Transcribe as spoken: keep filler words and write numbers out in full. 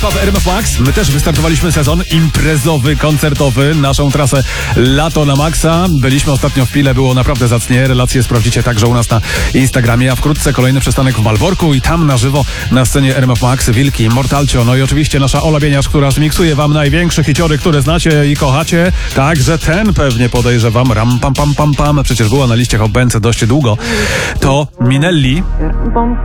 W R M F Max my też wystartowaliśmy sezon imprezowy, koncertowy, naszą trasę Lato na Maxa. Byliśmy ostatnio w Pile, było naprawdę zacnie. Relacje sprawdzicie także u nas na Instagramie, a wkrótce kolejny przystanek w Malborku i tam na żywo na scenie R M F Max Wilki, Mortalcio, no i oczywiście nasza Ola Bieniasz, która zmiksuje wam największe hiciory, które znacie i kochacie. Także ten pewnie podejrzewam, ram pam pam pam pam, przecież była na liście Hot Bence dość długo. To Minelli.